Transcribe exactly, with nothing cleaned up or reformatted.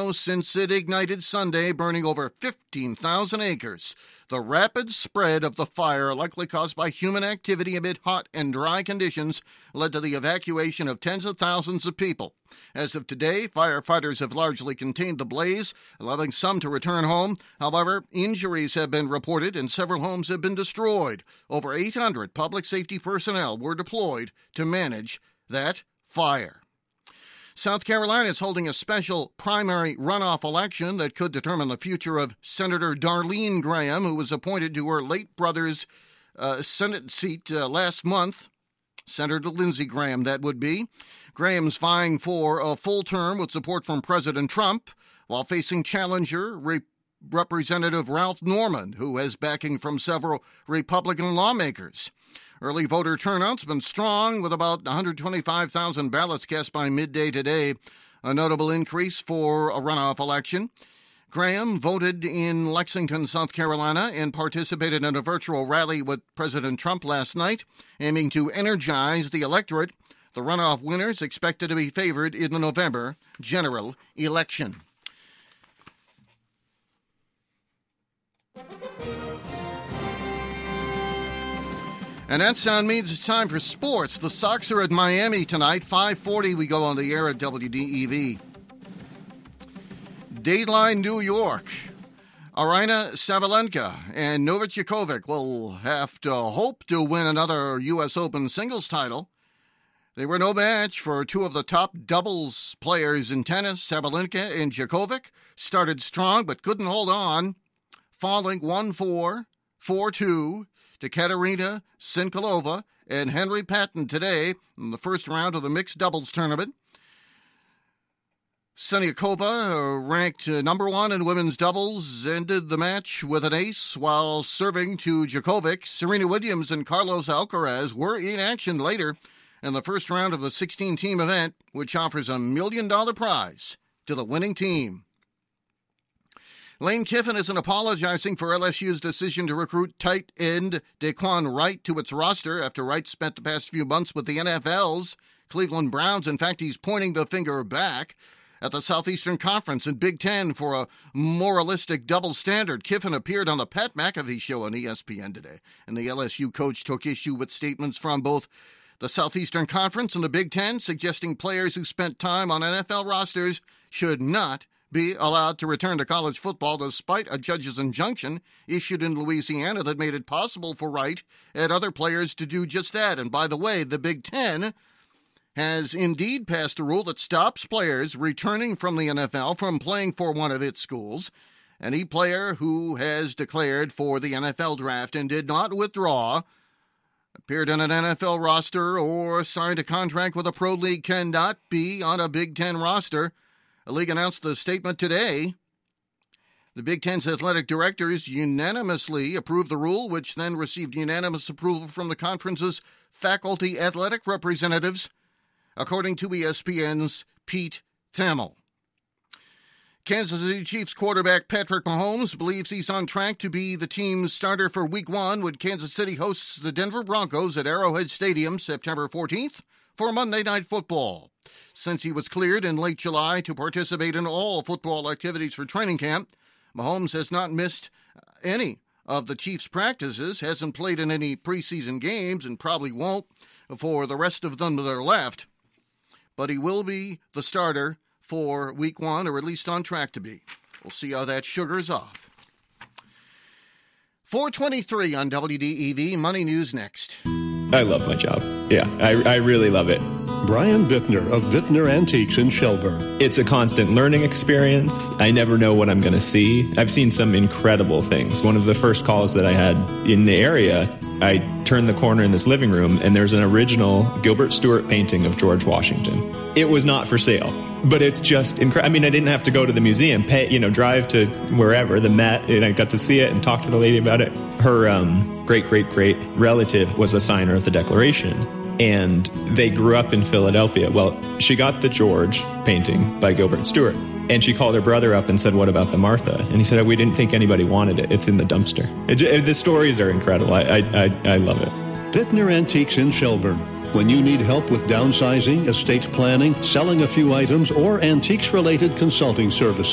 volcano since it ignited Sunday, burning over fifteen thousand acres. The rapid spread of the fire, likely caused by human activity amid hot and dry conditions, led to the evacuation of tens of thousands of people. As of today, firefighters have largely contained the blaze, allowing some to return home. However, injuries have been reported and several homes have been destroyed. Over eight hundred public safety personnel were deployed to manage that fire. South Carolina is holding a special primary runoff election that could determine the future of Senator Darlene Graham, who was appointed to her late brother's uh, Senate seat uh, last month. Senator Lindsey Graham, that would be. Graham's vying for a full term with support from President Trump, while facing challenger Re- Representative Ralph Norman, who has backing from several Republican lawmakers. Early voter turnout's been strong, with about one hundred twenty-five thousand ballots cast by midday today, a notable increase for a runoff election. Graham voted in Lexington, South Carolina, and participated in a virtual rally with President Trump last night, aiming to energize the electorate. The runoff winners expected to be favored in the November general election. And that sound means it's time for sports. The Sox are at Miami tonight. five forty, we go on the air at W D E V. Dateline New York. Aryna Sabalenka and Novak Djokovic will have to hope to win another U S Open singles title. They were no match for two of the top doubles players in tennis. Sabalenka and Djokovic started strong but couldn't hold on, falling one four, four two to Katerina Sinkalova and Henry Patton today in the first round of the mixed doubles tournament. Siniakova, ranked number one in women's doubles, ended the match with an ace while serving to Djokovic. Serena Williams and Carlos Alcaraz were in action later in the first round of the sixteen-team event, which offers a million-dollar prize to the winning team. Lane Kiffin isn't apologizing for L S U's decision to recruit tight end Daquan Wright to its roster after Wright spent the past few months with the N F L's Cleveland Browns. In fact, he's pointing the finger back at the Southeastern Conference and Big Ten for a moralistic double standard. Kiffin appeared on the Pat McAfee show on E S P N today, and the L S U coach took issue with statements from both the Southeastern Conference and the Big Ten, suggesting players who spent time on N F L rosters should not be allowed to return to college football despite a judge's injunction issued in Louisiana that made it possible for Wright and other players to do just that. And by the way, the Big Ten has indeed passed a rule that stops players returning from the N F L from playing for one of its schools. Any player who has declared for the N F L draft and did not withdraw, appeared on an N F L roster, or signed a contract with a pro league cannot be on a Big Ten roster. The league announced the statement today. The Big Ten's athletic directors unanimously approved the rule, which then received unanimous approval from the conference's faculty athletic representatives, according to E S P N's Pete Thamel. Kansas City Chiefs quarterback Patrick Mahomes believes he's on track to be the team's starter for Week one when Kansas City hosts the Denver Broncos at Arrowhead Stadium September fourteenth for Monday Night Football. Since he was cleared in late July to participate in all football activities for training camp, Mahomes has not missed any of the Chiefs' practices, hasn't played in any preseason games, and probably won't for the rest of them that are left. But he will be the starter for Week one, or at least on track to be. We'll see how that sugars off. four twenty-three on W D E V. Money News next. I love my job. Yeah, I, I really love it. Brian Bittner of Bittner Antiques in Shelburne. It's a constant learning experience. I never know what I'm going to see. I've seen some incredible things. One of the first calls that I had in the area, I turned the corner in this living room, and there's an original Gilbert Stuart painting of George Washington. It was not for sale, but it's just incredible. I mean, I didn't have to go to the museum, pay, you know, drive to wherever, the Met, and I got to see it and talk to the lady about it. Her um, great-great-great relative was a signer of the Declaration, and they grew up in Philadelphia. Well, she got the George painting by Gilbert Stuart, and she called her brother up and said, "What about the Martha?" And he said, "Oh, we didn't think anybody wanted it. It's in the dumpster." It, it, the stories are incredible. I, I, I, I love it. Bittner Antiques in Shelburne. When you need help with downsizing, estate planning, selling a few items, or antiques-related consulting services.